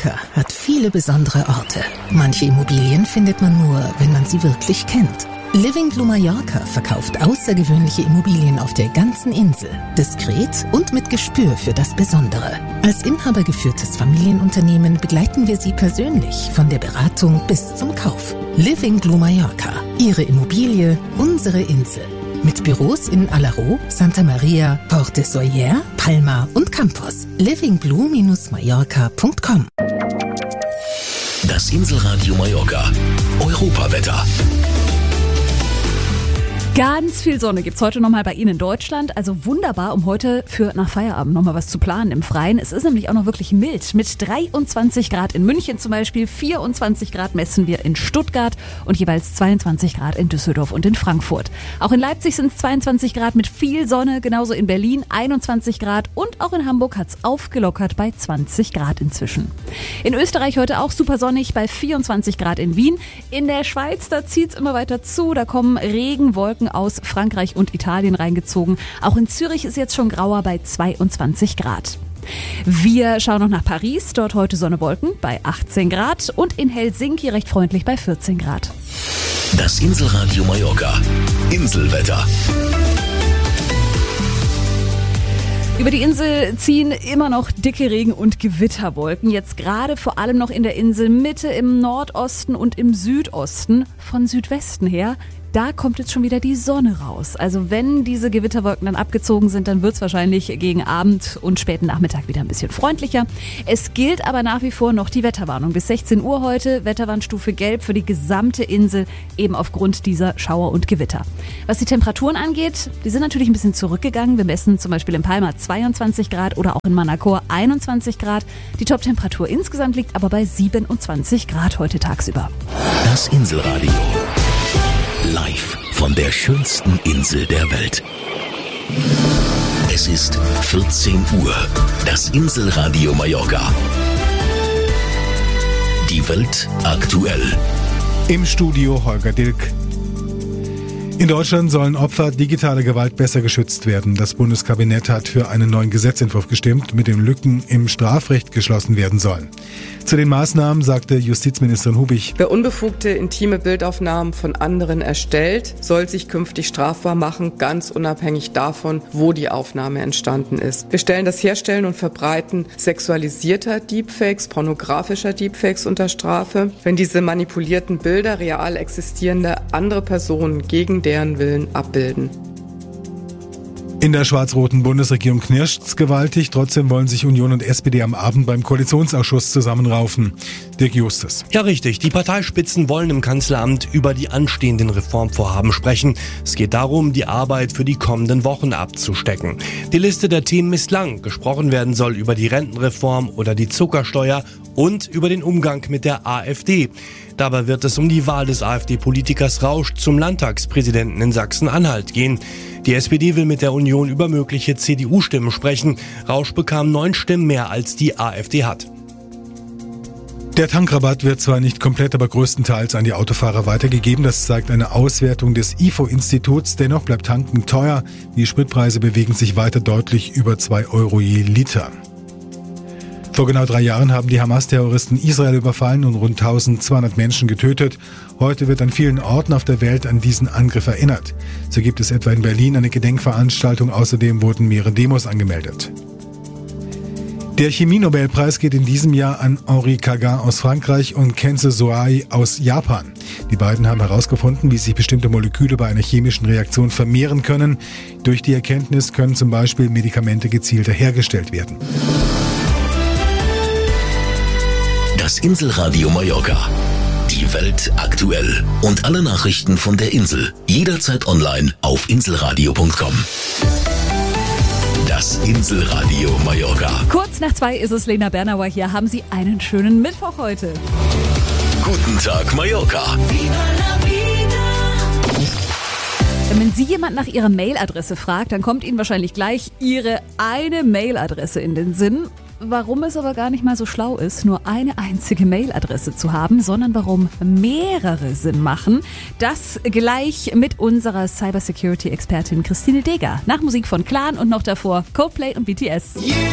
Mallorca hat viele besondere Orte. Manche Immobilien findet man nur, wenn man sie wirklich kennt. Living Blue Mallorca verkauft außergewöhnliche Immobilien auf der ganzen Insel. Diskret und mit Gespür für das Besondere. Als inhabergeführtes Familienunternehmen begleiten wir Sie persönlich von der Beratung bis zum Kauf. Living Blue Mallorca. Ihre Immobilie, unsere Insel. Mit Büros in Alaró, Santa Maria, Port de Soller, Palma und Campos. livingblue-mallorca.com. Das Inselradio Mallorca. Europawetter. Ganz viel Sonne gibt's heute nochmal bei Ihnen in Deutschland. Also wunderbar, um heute für nach Feierabend nochmal was zu planen im Freien. Es ist nämlich auch noch wirklich mild. Mit 23 Grad in München zum Beispiel, 24 Grad messen wir in Stuttgart und jeweils 22 Grad in Düsseldorf und in Frankfurt. Auch in Leipzig sind es 22 Grad mit viel Sonne, genauso in Berlin 21 Grad und auch in Hamburg hat's aufgelockert bei 20 Grad inzwischen. In Österreich heute auch super sonnig bei 24 Grad in Wien. In der Schweiz, da zieht's immer weiter zu, da kommen Regenwolken aus Frankreich und Italien reingezogen. Auch in Zürich ist jetzt schon grauer bei 22 Grad. Wir schauen noch nach Paris, dort heute Sonne, Wolken bei 18 Grad und in Helsinki recht freundlich bei 14 Grad. Das Inselradio Mallorca. Inselwetter. Über die Insel ziehen immer noch dicke Regen- und Gewitterwolken. Jetzt gerade vor allem noch in der Inselmitte, im Nordosten und im Südosten. Von Südwesten her, da kommt jetzt schon wieder die Sonne raus. Also wenn diese Gewitterwolken dann abgezogen sind, dann wird es wahrscheinlich gegen Abend und späten Nachmittag wieder ein bisschen freundlicher. Es gilt aber nach wie vor noch die Wetterwarnung. Bis 16 Uhr heute, Wetterwarnstufe Gelb für die gesamte Insel, eben aufgrund dieser Schauer und Gewitter. Was die Temperaturen angeht, die sind natürlich ein bisschen zurückgegangen. Wir messen zum Beispiel in Palma 22 Grad oder auch in Manacor 21 Grad. Die Toptemperatur insgesamt liegt aber bei 27 Grad heute tagsüber. Das Inselradio. Live von der schönsten Insel der Welt. Es ist 14 Uhr. Das Inselradio Mallorca. Die Welt aktuell. Im Studio Holger Dilk. In Deutschland sollen Opfer digitaler Gewalt besser geschützt werden. Das Bundeskabinett hat für einen neuen Gesetzentwurf gestimmt, mit dem Lücken im Strafrecht geschlossen werden sollen. Zu den Maßnahmen sagte Justizministerin Hubig: Wer unbefugte intime Bildaufnahmen von anderen erstellt, soll sich künftig strafbar machen, ganz unabhängig davon, wo die Aufnahme entstanden ist. Wir stellen das Herstellen und Verbreiten sexualisierter Deepfakes, pornografischer Deepfakes unter Strafe, wenn diese manipulierten Bilder real existierende andere Personen gegen deren Willen abbilden. In der schwarz-roten Bundesregierung knirscht's gewaltig. Trotzdem wollen sich Union und SPD am Abend beim Koalitionsausschuss zusammenraufen. Dirk Justus. Ja, richtig. Die Parteispitzen wollen im Kanzleramt über die anstehenden Reformvorhaben sprechen. Es geht darum, die Arbeit für die kommenden Wochen abzustecken. Die Liste der Themen ist lang. Gesprochen werden soll über die Rentenreform oder die Zuckersteuer und über den Umgang mit der AfD. Dabei wird es um die Wahl des AfD-Politikers Rausch zum Landtagspräsidenten in Sachsen-Anhalt gehen. Die SPD will mit der Union über mögliche CDU-Stimmen sprechen. Rausch bekam 9 Stimmen mehr, als die AfD hat. Der Tankrabatt wird zwar nicht komplett, aber größtenteils an die Autofahrer weitergegeben. Das zeigt eine Auswertung des IFO-Instituts. Dennoch bleibt Tanken teuer. Die Spritpreise bewegen sich weiter deutlich über 2 Euro je Liter. Vor genau 3 Jahren haben die Hamas-Terroristen Israel überfallen und rund 1200 Menschen getötet. Heute wird an vielen Orten auf der Welt an diesen Angriff erinnert. So gibt es etwa in Berlin eine Gedenkveranstaltung. Außerdem wurden mehrere Demos angemeldet. Der Chemie-Nobelpreis geht in diesem Jahr an Henri Kagan aus Frankreich und Kenze Soai aus Japan. Die beiden haben herausgefunden, wie sich bestimmte Moleküle bei einer chemischen Reaktion vermehren können. Durch die Erkenntnis können zum Beispiel Medikamente gezielter hergestellt werden. Das Inselradio Mallorca. Die Welt aktuell. Und alle Nachrichten von der Insel. Jederzeit online auf inselradio.com. Das Inselradio Mallorca. Kurz nach 2 ist es, Lena Bernauer hier. Haben Sie einen schönen Mittwoch heute. Guten Tag Mallorca. Wenn Sie jemand nach Ihrer Mailadresse fragt, dann kommt Ihnen wahrscheinlich gleich Ihre eine Mailadresse in den Sinn. Warum es aber gar nicht mal so schlau ist, nur eine einzige Mailadresse zu haben, sondern warum mehrere Sinn machen, das gleich mit unserer Cybersecurity-Expertin Christine Deger. Nach Musik von Clan und noch davor Coldplay und BTS.